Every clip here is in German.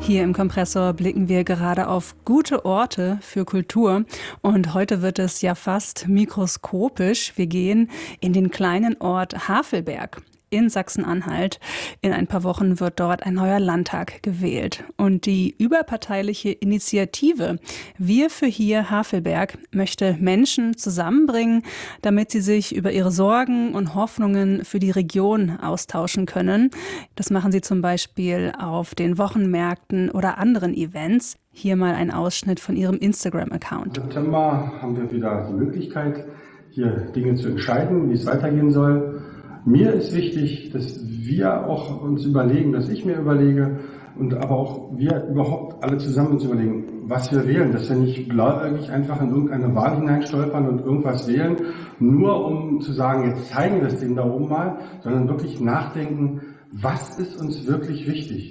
Hier im Kompressor blicken wir gerade auf gute Orte für Kultur und heute wird es ja fast mikroskopisch. Wir gehen in den kleinen Ort Havelberg in Sachsen-Anhalt. In ein paar Wochen wird dort ein neuer Landtag gewählt. Und die überparteiliche Initiative Wir für hier Havelberg möchte Menschen zusammenbringen, damit sie sich über ihre Sorgen und Hoffnungen für die Region austauschen können. Das machen sie zum Beispiel auf den Wochenmärkten oder anderen Events. Hier mal ein Ausschnitt von ihrem Instagram-Account. Im September haben wir wieder die Möglichkeit, hier Dinge zu entscheiden, wie es weitergehen soll. Mir ist wichtig, dass wir auch uns überlegen, dass ich mir überlege und aber auch wir überhaupt alle zusammen uns überlegen, was wir wählen, dass wir nicht blauäugig einfach in irgendeine Wahl hineinstolpern und irgendwas wählen, nur um zu sagen, jetzt zeigen wir es denen da oben mal, sondern wirklich nachdenken, was ist uns wirklich wichtig.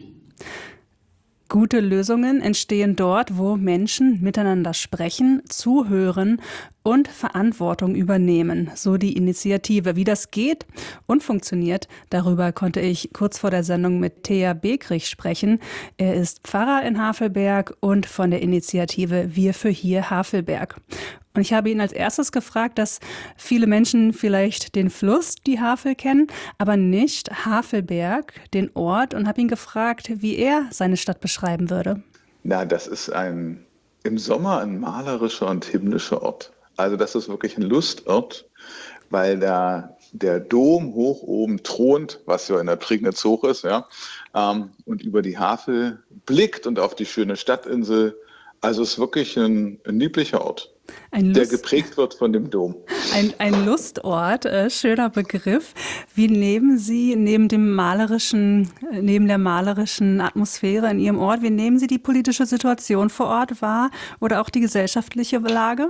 Gute Lösungen entstehen dort, wo Menschen miteinander sprechen, zuhören und Verantwortung übernehmen. So die Initiative. Wie das geht und funktioniert, darüber konnte ich kurz vor der Sendung mit Thea Bekrich sprechen. Er ist Pfarrer in Havelberg und von der Initiative Wir für hier Havelberg. Und ich habe ihn als erstes gefragt, dass viele Menschen vielleicht den Fluss, die Havel kennen, aber nicht Havelberg, den Ort, und habe ihn gefragt, wie er seine Stadt beschreiben würde. Na, das ist im Sommer ein malerischer und himmlischer Ort. Also das ist wirklich ein Lustort, weil da der Dom hoch oben thront, was ja in der Prignitz hoch ist, ja, und über die Havel blickt und auf die schöne Stadtinsel. Also es ist wirklich ein lieblicher Ort, der geprägt wird von dem Dom. Ein Lustort, schöner Begriff. Wie nehmen Sie neben der malerischen Atmosphäre in Ihrem Ort, wie nehmen Sie die politische Situation vor Ort wahr oder auch die gesellschaftliche Lage?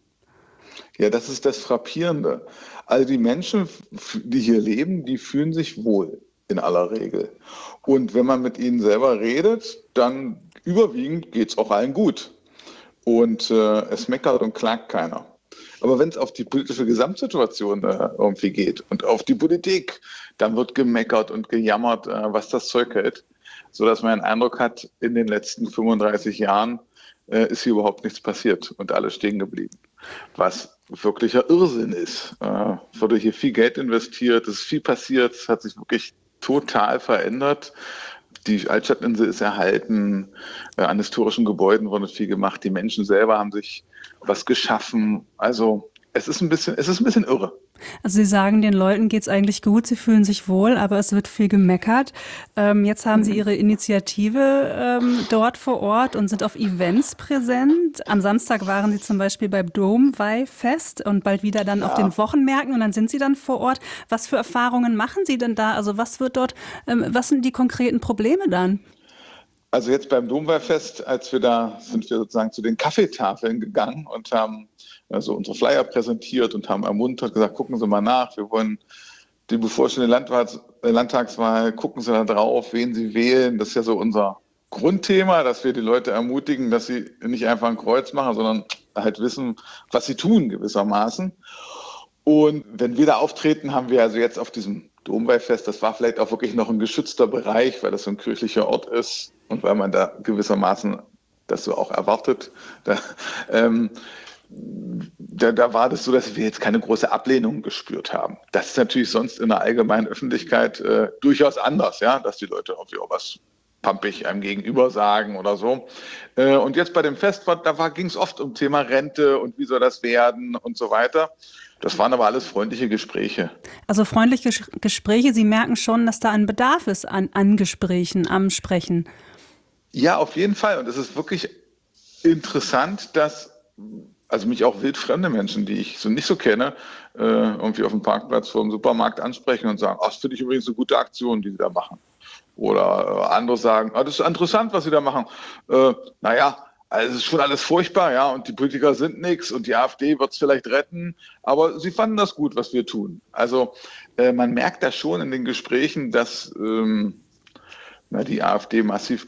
Ja, das ist das Frappierende. Also die Menschen, die hier leben, die fühlen sich wohl in aller Regel. Und wenn man mit ihnen selber redet, dann überwiegend geht es auch allen gut. Und es meckert und klagt keiner. Aber wenn es auf die politische Gesamtsituation irgendwie geht und auf die Politik, dann wird gemeckert und gejammert, was das Zeug hält. Sodass man den Eindruck hat, in den letzten 35 Jahren ist hier überhaupt nichts passiert und alles stehen geblieben. Was wirklicher Irrsinn ist. Wurde hier viel Geld investiert, es ist viel passiert, es hat sich wirklich total verändert. Die Altstadtinsel ist erhalten, an historischen Gebäuden wurde viel gemacht, die Menschen selber haben sich was geschaffen. Also es ist ein bisschen irre. Also Sie sagen, den Leuten geht es eigentlich gut, sie fühlen sich wohl, aber es wird viel gemeckert. Jetzt haben Sie Ihre Initiative dort vor Ort und sind auf Events präsent. Am Samstag waren Sie zum Beispiel beim Domweihfest und bald wieder dann auf den Wochenmärkten und dann sind Sie dann vor Ort. Was für Erfahrungen machen Sie denn da? Also was was sind die konkreten Probleme dann? Also jetzt beim Domweihfest, sind wir sozusagen zu den Kaffeetafeln gegangen und haben also unsere Flyer präsentiert und haben ermuntert, gesagt, gucken Sie mal nach, wir wollen die bevorstehende Landtagswahl, gucken Sie da drauf, wen Sie wählen. Das ist ja so unser Grundthema, dass wir die Leute ermutigen, dass sie nicht einfach ein Kreuz machen, sondern halt wissen, was sie tun gewissermaßen. Und wenn wir da auftreten, haben wir also jetzt auf diesem Domweihfest, das war vielleicht auch wirklich noch ein geschützter Bereich, weil das so ein kirchlicher Ort ist und weil man da gewissermaßen das so auch erwartet. Da war das so, dass wir jetzt keine große Ablehnung gespürt haben. Das ist natürlich sonst in der allgemeinen Öffentlichkeit durchaus anders, ja, dass die Leute irgendwie auch was pampig einem gegenüber sagen oder so. Und jetzt bei dem Fest, ging es oft um Thema Rente und wie soll das werden und so weiter. Das waren aber alles freundliche Gespräche. Also freundliche Gespräche, Sie merken schon, dass da ein Bedarf ist an Gesprächen, am Sprechen. Ja, auf jeden Fall. Und es ist wirklich interessant, dass mich auch wildfremde Menschen, die ich so nicht so kenne, irgendwie auf dem Parkplatz vor dem Supermarkt ansprechen und sagen, das finde ich übrigens eine gute Aktion, die Sie da machen. Oder andere sagen, das ist interessant, was Sie da machen. Also es ist schon alles furchtbar, ja, und die Politiker sind nichts und die AfD wird es vielleicht retten, aber sie fanden das gut, was wir tun. Also man merkt da schon in den Gesprächen, dass die AfD massiv